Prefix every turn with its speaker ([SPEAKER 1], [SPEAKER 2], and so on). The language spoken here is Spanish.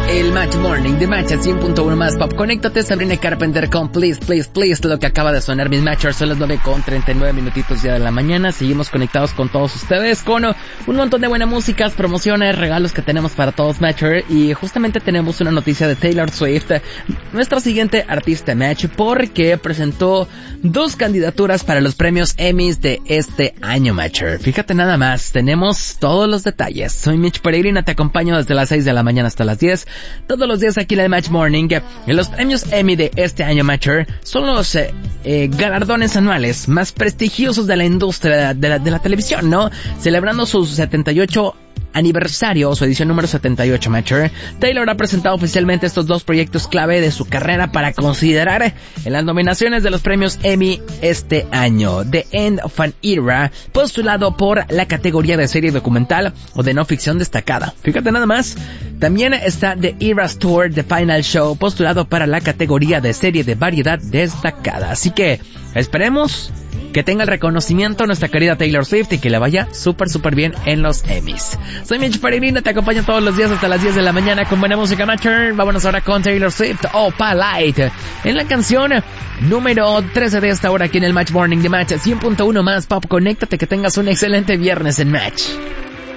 [SPEAKER 1] el Match Morning de Match a 100.1 más pop. Conéctate, Sabrina Carpenter con Please, Please, Please, lo que acaba de sonar mis Matchers. Son las 9:39 minutitos ya de la mañana. Seguimos conectados con todos ustedes con un montón de buena música, promociones, regalos que tenemos para todos Matcher. Y justamente tenemos una noticia de Taylor Swift, nuestra siguiente artista Match, porque presentó 2 candidaturas para los premios Emmys de este año Matcher. Fíjate nada más, tenemos todos los detalles. Soy Mitch Peregrina, te acompaño desde las 6 de la mañana hasta las 10. Todos los días aquí en el Match Morning. En los premios Emmy de este año Matcher son los galardones anuales más prestigiosos de la industria de la televisión, ¿no? Celebrando sus 78 aniversario, su edición número 78, Matcher. Taylor ha presentado oficialmente estos 2 proyectos clave de su carrera para considerar en las nominaciones de los premios Emmy este año. The End of an Era, postulado por la categoría de serie documental o de no ficción destacada. Fíjate nada más. También está The Eras Tour, The Final Show, postulado para la categoría de serie de variedad destacada. Así que esperemos que tenga el reconocimiento nuestra querida Taylor Swift y que le vaya súper bien en los Emmys. Soy Mitch Peregrina, te acompaño todos los días hasta las 10 de la mañana con buena música Matcher. Vámonos ahora con Taylor Swift, Opalite, en la canción número 13 de esta hora aquí en el Match Morning de Match 100.1 más pop. Conéctate, que tengas un excelente viernes en Match.